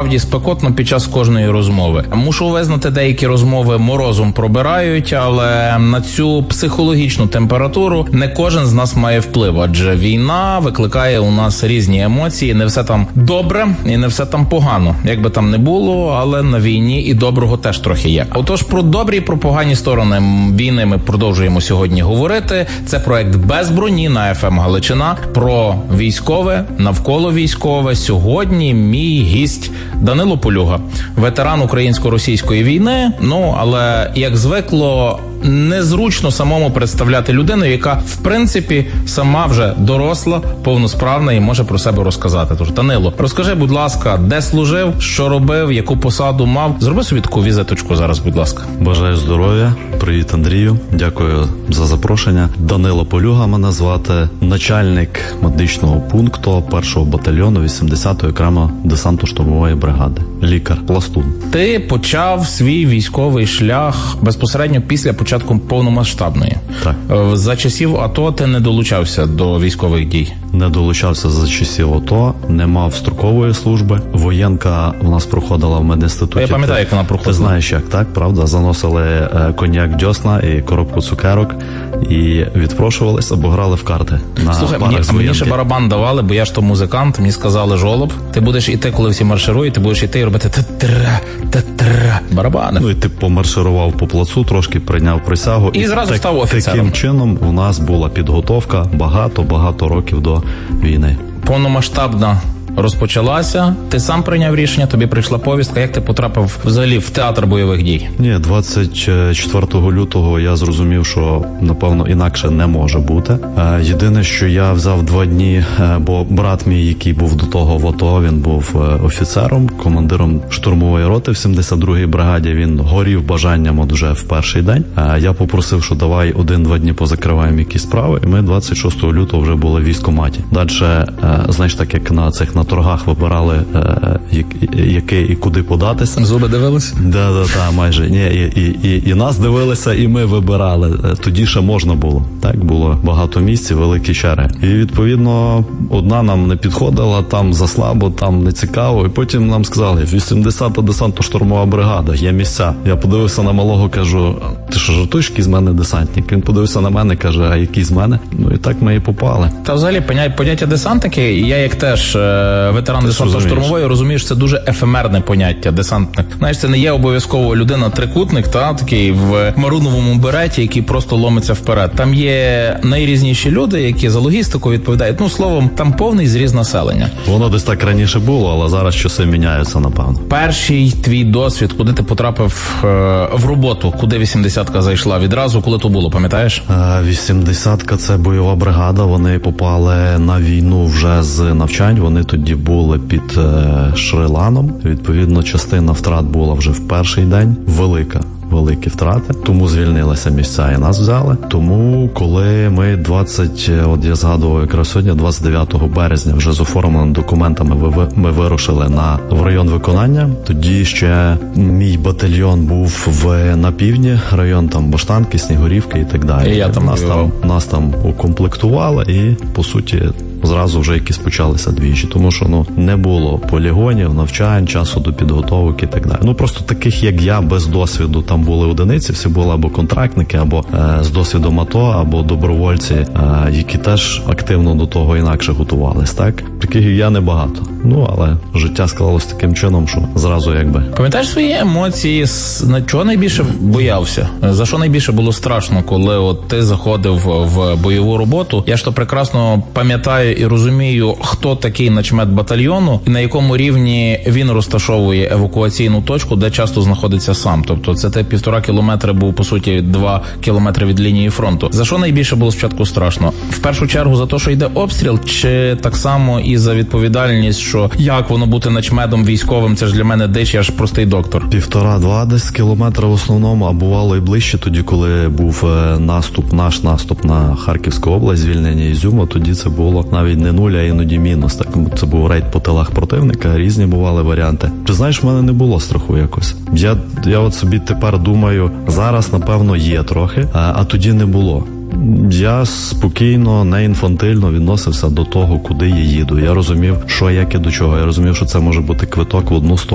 справді спекотно під час кожної розмови. Мушу визнати, деякі розмови морозом пробирають, але на цю психологічну температуру не кожен з нас має вплив, адже війна викликає у нас різні емоції, не все там добре і не все там погано. Як би там не було, але на війні і доброго теж трохи є. Отож, про добрі і про погані сторони війни ми продовжуємо сьогодні говорити. Це проект «Без броні» на FM Галичина про військове, навколо військове. Сьогодні мій гість Данило Полюга, ветеран українсько-російської війни, але, як звикло, незручно самому представляти людину, яка, в принципі, сама вже доросла, повносправна і може про себе розказати. Тож, Данило, розкажи, будь ласка, де служив, що робив, яку посаду мав. Зроби собі таку візиточку зараз, будь ласка. Бажаю здоров'я. Привіт, Андрію. Дякую за запрошення. Данило Полюга мене звати, начальник медичного пункту 1-го батальйону 80-ї окремої десантно-штурмової бригади. Лікар, пластун. Ти почав свій військовий шлях безпосередньо після початку повномасштабної. Так. За часів АТО ти не долучався до військових дій? Не долучався за часів АТО, не мав строкової служби. Воєнка у нас проходила в медінституті. Я пам'ятаю, як вона проходила. Ти знаєш, як, так, правда? Заносили коньяк дьосна і коробку цукерок і відпрошувались або грали в карти. Слухай, мені ще барабан давали, бо я ж то музикант, мені сказали: жолоб, ти будеш іти, коли всі марширують, ти будеш іти і робити та-тра, барабани. І ти помарширував по плацу, трошки прийняв присягу. І зразу став офіцером. Таким чином у нас була підготовка багато років до війни. Повномасштабна розпочалася, ти сам прийняв рішення, тобі прийшла повістка, як ти потрапив взагалі в театр бойових дій? Ні, 24 лютого я зрозумів, що, напевно, інакше не може бути. Єдине, що я взяв 2 дні, бо брат мій, який був до того в АТО, він був офіцером, командиром штурмової роти в 72-й бригаді, він горів бажанням от вже в перший день. Я попросив, що давай 1-2 дні позакриваємо якісь справи, і ми 26 лютого вже були в військкоматі. Дальше, знаєш, так як на торгах вибирали, яке і куди податися. Зуби дивилися? Да, майже. Ні, і нас дивилися, і ми вибирали. Тоді ще можна було. Так, було багато місць, великі черги. І, відповідно, одна нам не підходила, там заслабо, там не цікаво. І потім нам сказали: 80-та десантно-штурмова бригада, є місця. Я подивився на малого, кажу: ти що, жартуєш, який з мене десантник? Він подивився на мене, каже: а який з мене? Ну і так ми і попали. Та взагалі, поняття десантники, я як теж ветеран десантно-штурмової, розумієш, це дуже ефемерне поняття, десантник. Знаєш, це не є обов'язково людина-трикутник, такий в маруновому береті, який просто ломиться вперед. Там є найрізніші люди, які за логістику відповідають. Словом, там повний зріз населення. Воно десь так раніше було, але зараз часи міняються, напевно. Перший твій досвід, куди ти потрапив в роботу, куди 80-ка зайшла відразу, коли то було, пам'ятаєш? 80-ка – це бойова бригада, вони попали на війну вже з навчань, вони тоді були під Шри-Ланом. Відповідно, частина втрат була вже в перший день. Великі втрати. Тому звільнилися місця і нас взяли. Тому, коли ми я згадував якраз сьогодні, 29 березня, вже з оформленими документами ми вирушили в район виконання. Тоді ще мій батальйон був на півдні, район там Баштанки, Снігурівки і так далі. Нас там укомплектували і, по суті, зразу вже якісь почалися двіжі, тому що не було полігонів, навчань, часу до підготовок і так далі. Просто таких, як я, без досвіду, там були одиниці, всі були або контрактники, або з досвідом АТО, або добровольці, які теж активно до того інакше готувались, так? Таких, як я, небагато. Але життя склалось таким чином, що зразу якби... Пам'ятаєш свої емоції? На чого найбільше боявся? За що найбільше було страшно, коли ти заходив в бойову роботу? Я ж то прекрасно пам'ятаю і розумію, хто такий начмет батальйону і на якому рівні він розташовує евакуаційну точку, де часто знаходиться сам. Тобто це 1,5 кілометри був, по суті, 2 кілометри від лінії фронту. За що найбільше було спочатку страшно? В першу чергу за те, що йде обстріл, чи так само і за відповідальність, що як воно бути начмедом військовим, це ж для мене дич, я ж простий доктор. 1,5-2 десь кілометри в основному, а бувало і ближче тоді, коли був наш наступ на Харківську область, звільнення Ізюма, тоді це було навіть не 0, а іноді мінус. Так, це був рейд по тилах противника, різні бували варіанти. Ти знаєш, в мене не було страху якось. Я от собі тепер думаю, зараз, напевно, є трохи, а тоді не було. Я спокійно, не інфантильно відносився до того, куди я їду. Я розумів, що, як і до чого. Я розумів, що це може бути квиток в одну сторону.